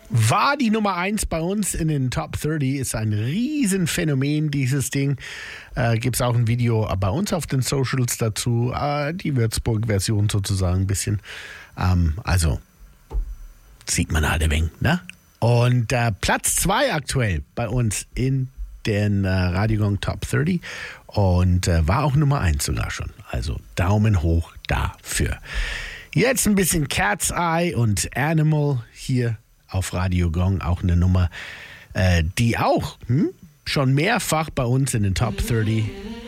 war die Nummer 1 bei uns in den Top 30. Ist ein Riesenphänomen, dieses Ding. Gibt es auch ein Video bei uns auf den Socials dazu. Die Würzburg-Version sozusagen ein bisschen. Also sieht man halt ein wenig, ne? Und Platz 2 aktuell bei uns in den Radio Gong Top 30 und war auch Nummer 1 sogar schon. Also Daumen hoch dafür. Jetzt ein bisschen Cat's Eye und Animal hier auf Radio Gong, auch eine Nummer, die auch schon mehrfach bei uns in den Top 30